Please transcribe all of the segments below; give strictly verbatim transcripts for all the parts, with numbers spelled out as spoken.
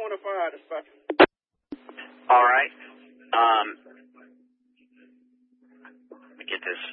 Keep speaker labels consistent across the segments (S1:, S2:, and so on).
S1: twenty-five, dispatcher.
S2: All right. Um, let me get this.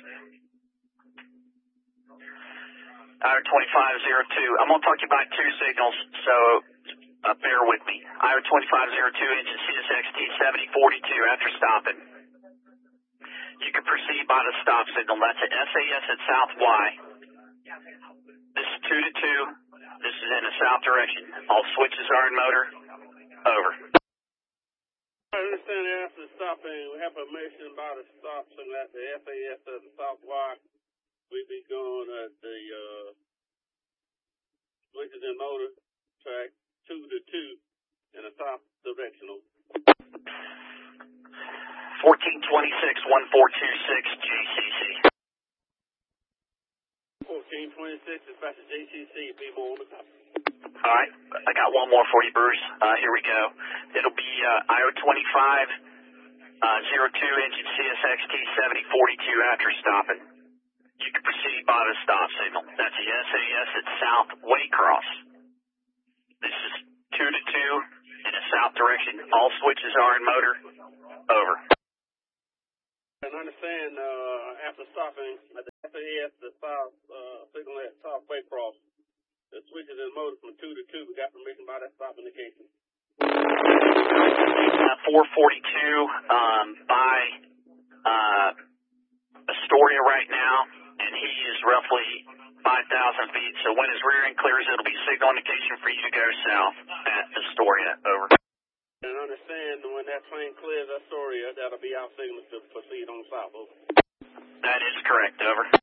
S2: Ira twenty-five zero two. I'm going to talk to you about two signals, so uh, bear with me. Ira twenty-five zero two, engine C S X T seventy forty-two after stopping. You can proceed by the stop signal. That's an S A S at South Y. This is two to two. This is in the south direction. All switches are in motor. Over.
S1: I understand after stopping, we have permission by the stop signal at the S A S at the South Y. We be going at the uh, switches in motor track two to two in the south directional.
S2: fourteen twenty-six, one four two six, J C C.
S1: fourteen twenty-six, dispatcher J C C, be more on the top.
S2: All right, I got one more for you, Bruce. Uh, here we go. It'll be uh, I O twenty-five zero two, engine C S X T seventy forty-two after stopping. You can proceed by the stop signal. That's the S A S at South Waycross. This is two to two in the south direction. All switches are in motor. Over.
S1: And understand uh, after stopping at the S A S, the south uh, signal at South Waycross, the switches in motor from two to two. We got permission by that stop indication.
S2: Uh, four forty-two um, by uh, Astoria right now, and he is roughly five thousand feet. So when his rear end clears, it'll be signal indication for you to go south at Astoria. Over.
S1: And understand when that plane clears Astoria, that'll be our signal to proceed on south. Over.
S2: That is correct. Over.